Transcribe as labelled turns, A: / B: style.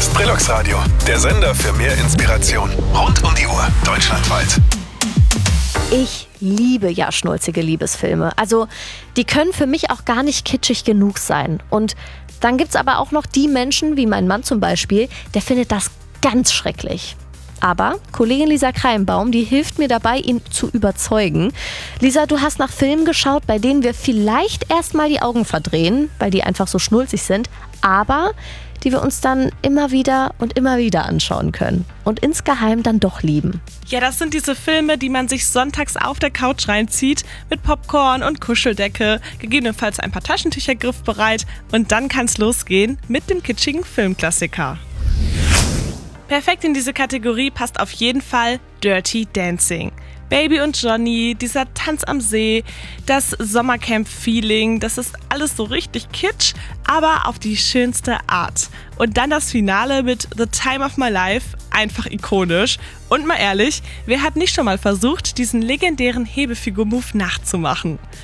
A: ist Brillux Radio, der Sender für mehr Inspiration. Rund um die Uhr, deutschlandweit.
B: Ich liebe ja schnulzige Liebesfilme. Also die können für mich auch gar nicht kitschig genug sein. Und dann gibt's aber auch noch die Menschen, wie mein Mann zum Beispiel, der findet das ganz schrecklich. Aber Kollegin Lisa Kreinbaum, die hilft mir dabei, ihn zu überzeugen. Lisa, du hast nach Filmen geschaut, bei denen wir vielleicht erstmal die Augen verdrehen, weil die einfach so schnulzig sind, aber die wir uns dann immer wieder anschauen können und insgeheim dann doch lieben.
C: Ja, das sind diese Filme, die man sich sonntags auf der Couch reinzieht, mit Popcorn und Kuscheldecke, gegebenenfalls ein paar Taschentücher griffbereit und dann kann's losgehen mit dem kitschigen Filmklassiker. Perfekt in diese Kategorie passt auf jeden Fall Dirty Dancing. Baby und Johnny, dieser Tanz am See, das Sommercamp-Feeling, das ist alles so richtig kitsch, aber auf die schönste Art. Und dann das Finale mit The Time of My Life, einfach ikonisch. Und mal ehrlich, wer hat nicht schon mal versucht, diesen legendären Hebefigur-Move nachzumachen?